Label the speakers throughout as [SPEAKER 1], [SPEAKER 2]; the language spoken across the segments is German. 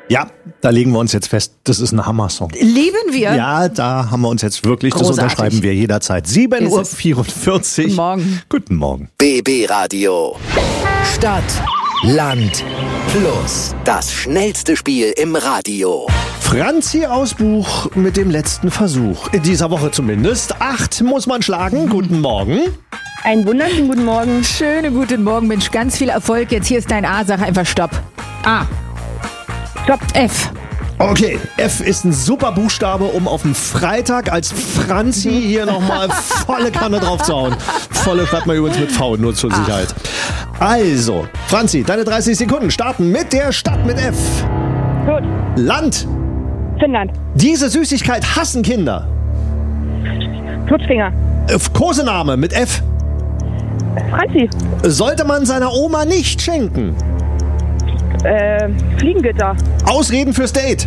[SPEAKER 1] Ja, da legen wir uns jetzt fest, das ist ein Hammer-Song.
[SPEAKER 2] Lieben wir.
[SPEAKER 1] Ja, da haben wir uns jetzt wirklich,
[SPEAKER 2] Großartig.
[SPEAKER 1] Das unterschreiben wir jederzeit. 7:44 Uhr.
[SPEAKER 2] Guten Morgen.
[SPEAKER 1] Guten Morgen.
[SPEAKER 3] BB Radio. Stadt, Land, Plus. Das schnellste Spiel im Radio.
[SPEAKER 1] Franzi aus Buch mit dem letzten Versuch. In dieser Woche zumindest. 8 muss man schlagen. Guten Morgen.
[SPEAKER 4] Einen wunderschönen guten Morgen.
[SPEAKER 2] Schönen guten Morgen, Mensch. Ganz viel Erfolg. Jetzt hier ist dein A. Sag einfach Stopp. A.
[SPEAKER 4] Stopp.
[SPEAKER 2] F.
[SPEAKER 1] Okay, F ist ein super Buchstabe, um auf den Freitag als Franzi hier nochmal volle Kanne drauf zu hauen. Volle schreibt man übrigens mit V, nur zur Sicherheit. Also, Franzi, deine 30 Sekunden starten mit der Stadt mit F.
[SPEAKER 4] Gut.
[SPEAKER 1] Land.
[SPEAKER 4] Finnland.
[SPEAKER 1] Diese Süßigkeit hassen Kinder.
[SPEAKER 4] Flutschfinger.
[SPEAKER 1] Kosename mit F.
[SPEAKER 4] Franzi.
[SPEAKER 1] Sollte man seiner Oma nicht schenken.
[SPEAKER 4] Fliegengitter.
[SPEAKER 1] Ausreden fürs Date.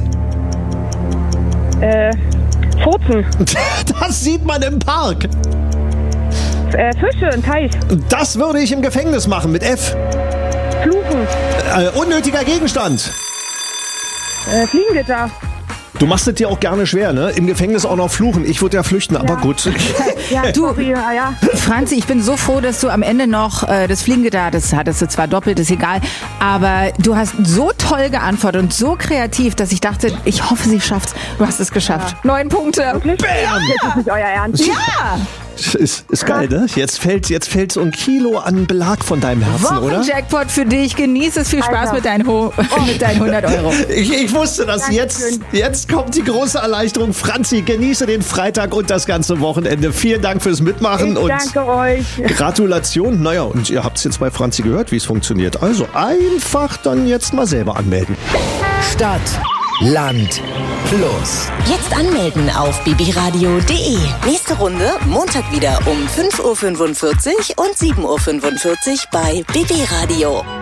[SPEAKER 4] Furzen.
[SPEAKER 1] Das sieht man im Park.
[SPEAKER 4] Fische, ein Teich.
[SPEAKER 1] Das würde ich im Gefängnis machen mit F.
[SPEAKER 4] Fluchen.
[SPEAKER 1] Unnötiger Gegenstand.
[SPEAKER 4] Fliegengitter.
[SPEAKER 1] Du machst es dir auch gerne schwer, ne? Im Gefängnis auch noch fluchen. Ich würde ja flüchten, aber gut.
[SPEAKER 4] Ja,
[SPEAKER 2] Du-
[SPEAKER 4] sorry, ja.
[SPEAKER 2] Franzi, ich bin so froh, dass du am Ende noch das Fliegengitter, das hattest du zwar doppelt, ist egal, aber du hast so toll geantwortet und so kreativ, dass ich dachte, ich hoffe, sie schafft's. Du hast es geschafft. 9 Punkte.
[SPEAKER 4] Wirklich?
[SPEAKER 1] Bam!
[SPEAKER 4] Das ist nicht euer Ernst.
[SPEAKER 2] Ja!
[SPEAKER 1] Ist geil, ne? Jetzt fällt so ein Kilo an Belag von deinem Herzen, oder?
[SPEAKER 2] Wochenjackpot für dich. Genieß es. Viel Spaß
[SPEAKER 4] Alter.
[SPEAKER 2] mit deinen 100 Euro.
[SPEAKER 1] Ich wusste das.
[SPEAKER 4] Dankeschön.
[SPEAKER 1] Jetzt kommt die große Erleichterung. Franzi, genieße den Freitag und das ganze Wochenende. Vielen Dank fürs Mitmachen
[SPEAKER 4] Ich
[SPEAKER 1] und
[SPEAKER 4] danke euch.
[SPEAKER 1] Gratulation. Naja, und ihr habt es jetzt bei Franzi gehört, wie es funktioniert. Also einfach dann jetzt mal selber anmelden.
[SPEAKER 3] Stadt, Land, Plus.
[SPEAKER 5] Jetzt anmelden auf bbradio.de. Nächste Runde Montag wieder um 5:45 Uhr und 7:45 Uhr bei BB Radio.